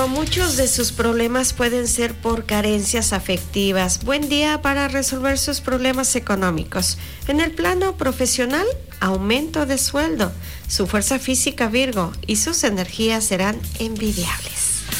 Muchos de sus problemas pueden ser por carencias afectivas. Buen día para resolver sus problemas económicos. En el plano profesional, aumento de sueldo. Su fuerza física, Virgo, y sus energías serán envidiables.